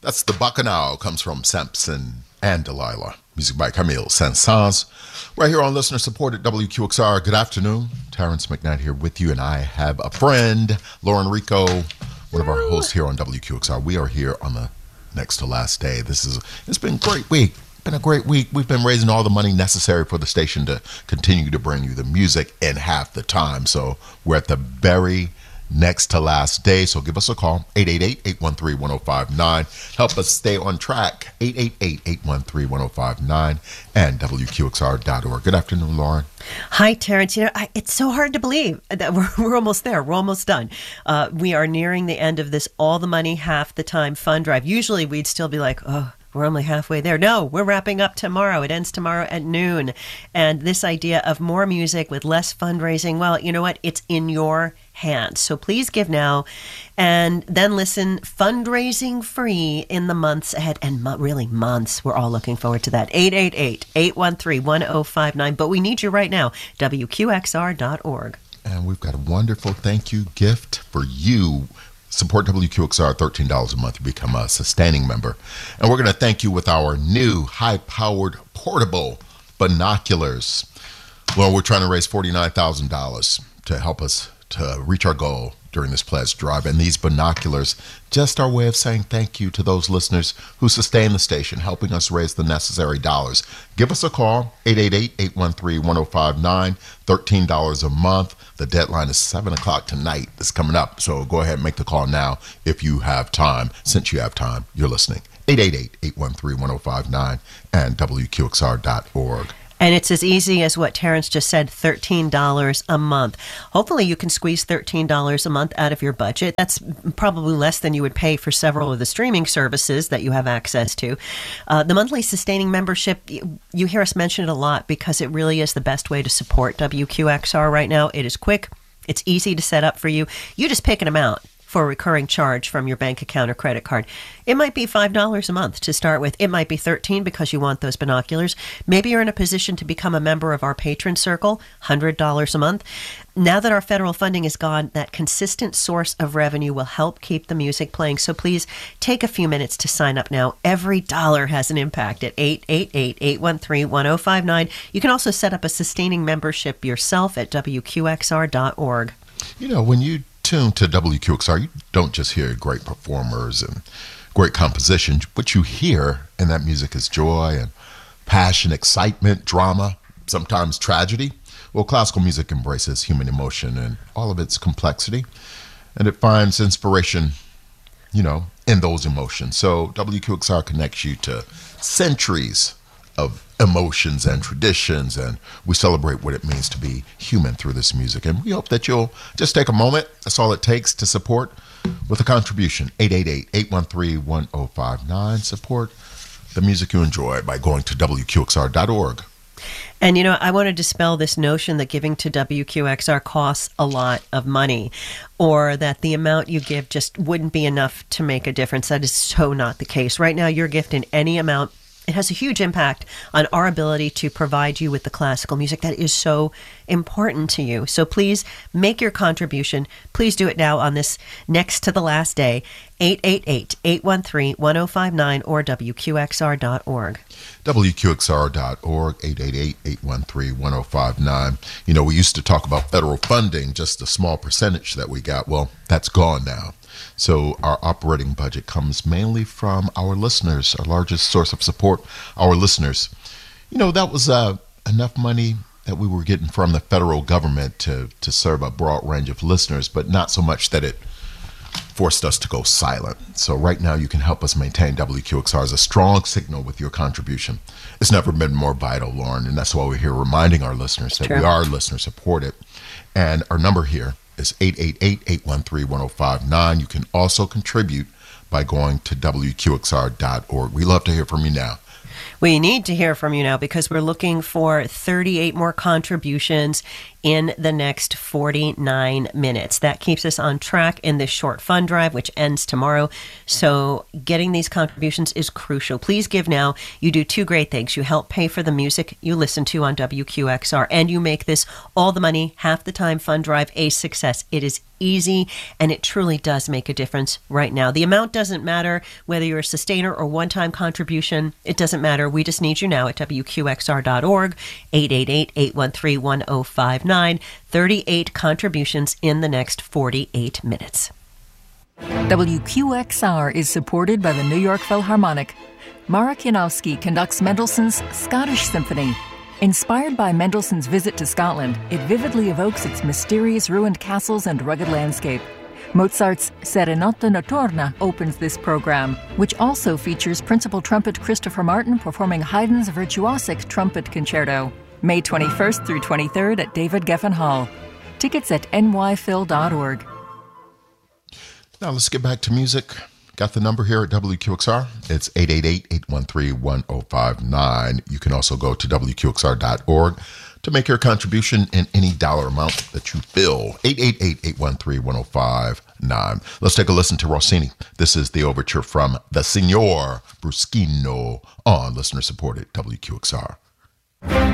That's the Bacchanal, comes from Samson and Delilah. Music by Camille Saint-Saëns. Right here on Listener Supported WQXR. Good afternoon. Terrence McKnight here with you, and I have a friend, Lauren Rico, one of our hosts here on WQXR. We are here on the next to last day. It's been a great week. Been a great week. We've been raising all the money necessary for the station to continue to bring you the music in half the time. So we're at the very next to last day. So give us a call, 888-813-1059. Help us stay on track, 888-813-1059 and WQXR.org. Good afternoon, Lauren. Hi, Terrence. It's so hard to believe that we're almost there. We're almost done. We are nearing the end of this All the Money Half the Time fund drive. Usually we'd still be like, oh, we're only halfway there. No, we're wrapping up tomorrow. It ends tomorrow at noon. And this idea of more music with less fundraising, well, you know what? It's in your hands. So please give now and then listen fundraising free in the months ahead. And really months. We're all looking forward to that. 888-813-1059. But we need you right now. WQXR.org. And we've got a wonderful thank you gift for you. Support WQXR, $13 a month to become a sustaining member. And we're going to thank you with our new high-powered portable binoculars. Well, we're trying to raise $49,000 to help us to reach our goal during this pledge drive. And these binoculars, just our way of saying thank you to those listeners who sustain the station, helping us raise the necessary dollars. Give us a call, 888-813-1059, $13 a month. The deadline is 7 o'clock tonight. It's coming up. So go ahead and make the call now if you have time. Since you have time, you're listening. 888-813-1059 and WQXR.org. And it's as easy as what Terrence just said, $13 a month. Hopefully you can squeeze $13 a month out of your budget. That's probably less than you would pay for several of the streaming services that you have access to. The monthly sustaining membership, you hear us mention it a lot because it really is the best way to support WQXR right now. It is quick. It's easy to set up for you. You just pick an amount for a recurring charge from your bank account or credit card. It might be $5 a month to start with. It might be $13 because you want those binoculars. Maybe you're in a position to become a member of our patron circle, $100 a month. Now that our federal funding is gone, that consistent source of revenue will help keep the music playing. So please take a few minutes to sign up now. Every dollar has an impact at 888-813-1059. You can also set up a sustaining membership yourself at WQXR.org. You know, when you tune to WQXR, you don't just hear great performers and great composition. What you hear in that music is joy and passion, excitement, drama, sometimes tragedy. Well, classical music embraces human emotion and all of its complexity, and it finds inspiration, in those emotions. So WQXR connects you to centuries of emotions and traditions, and we celebrate what it means to be human through this music. And we hope that you'll just take a moment. That's all it takes to support with a contribution. 888-813-1059. Support the music you enjoy by going to WQXR.org. And, I want to dispel this notion that giving to WQXR costs a lot of money, or that the amount you give just wouldn't be enough to make a difference. That is so not the case. Right now, your gift in any amount, it has a huge impact on our ability to provide you with the classical music that is so important to you. So please make your contribution. Please do it now on this next to the last day, 888-813-1059 or WQXR.org. WQXR.org, 888-813-1059. We used to talk about federal funding, just a small percentage that we got. Well, that's gone now. So our operating budget comes mainly from our listeners, our largest source of support, our listeners. That was enough money that we were getting from the federal government to serve a broad range of listeners, but not so much that it forced us to go silent. So right now you can help us maintain WQXR as a strong signal with your contribution. It's never been more vital, Lauren, and that's why we're here reminding our listeners that we are listener supported. And our number here is 888-813-1059. You can also contribute by going to WQXR.org. We love to hear from you now. We need to hear from you now because we're looking for 38 more contributions in the next 49 minutes. That keeps us on track in this short fund drive, which ends tomorrow. So getting these contributions is crucial. Please give now. You do two great things. You help pay for the music you listen to on WQXR, and you make this All the Money, Half the Time fund drive a success. It is easy, and it truly does make a difference right now. The amount doesn't matter, whether you're a sustainer or one-time contribution. It doesn't matter. We just need you now at WQXR.org, 888-813-1059. 38 contributions in the next 48 minutes. WQXR is supported by the New York Philharmonic. Marek Janowski conducts Mendelssohn's Scottish Symphony. Inspired by Mendelssohn's visit to Scotland, it vividly evokes its mysterious ruined castles and rugged landscape. Mozart's Serenata Notturna opens this program, which also features principal trumpet Christopher Martin performing Haydn's Virtuosic Trumpet Concerto. May 21st through 23rd at David Geffen Hall. Tickets at nyphil.org. Now let's get back to music. Got the number here at WQXR. It's 888-813-1059. You can also go to WQXR.org to make your contribution in any dollar amount that you feel. 888-813-1059. Let's take a listen to Rossini. This is the overture from the Signor Bruschino on listener-supported WQXR.